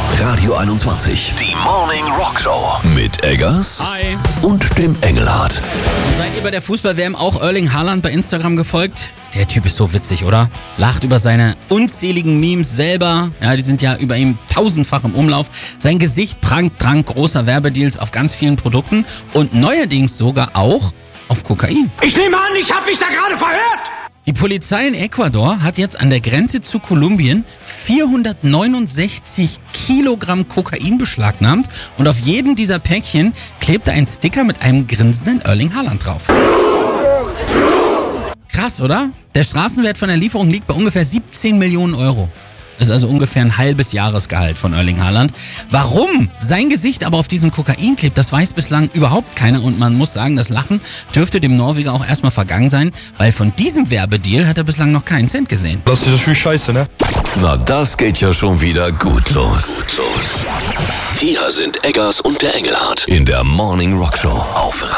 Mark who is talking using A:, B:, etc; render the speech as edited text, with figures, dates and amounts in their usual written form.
A: Radio 21. Die Morning Rock Show. Mit Eggers.
B: Hi.
A: Und dem Engelhardt.
B: Und seid ihr bei der Fußball-WM auch Erling Haaland bei Instagram gefolgt? Der Typ ist so witzig, oder? Lacht über seine unzähligen Memes selber. Ja, die sind ja über ihm tausendfach im Umlauf. Sein Gesicht prangt dank großer Werbedeals auf ganz vielen Produkten und neuerdings sogar auch auf Kokain.
C: Ich nehme an, ich habe mich da gerade verhört.
B: Die Polizei in Ecuador hat jetzt an der Grenze zu Kolumbien 469 Kilogramm Kokain beschlagnahmt und auf jedem dieser Päckchen klebte ein Sticker mit einem grinsenden Erling Haaland drauf. Krass, oder? Der Straßenwert von der Lieferung liegt bei ungefähr 17 Millionen Euro. Das ist also ungefähr ein halbes Jahresgehalt von Erling Haaland. Warum sein Gesicht aber auf diesem Kokain klebt, das weiß bislang überhaupt keiner. Und man muss sagen, das Lachen dürfte dem Norweger auch erstmal vergangen sein, weil von diesem Werbedeal hat er bislang noch keinen Cent gesehen.
D: Das ist viel Scheiße, ne?
A: Na, das geht ja schon wieder gut los. Hier sind Eggers und der Engelhardt in der Morning Rock Show auf